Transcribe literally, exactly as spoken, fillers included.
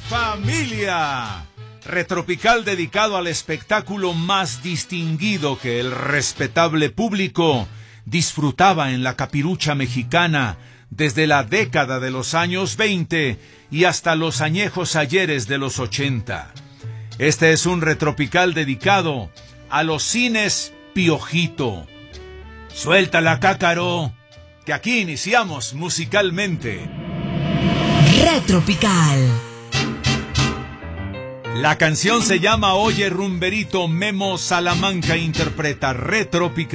familia. Retropical dedicado al espectáculo más distinguido que el respetable público disfrutaba en la capirucha mexicana desde la década de los años veinte y hasta los añejos ayeres de los ochenta. Este es un retropical dedicado a los cines Piojito. Suéltala, cácaro, que aquí iniciamos musicalmente. Retropical. La canción se llama Oye Rumberito. Memo Salamanca interpreta Retropical.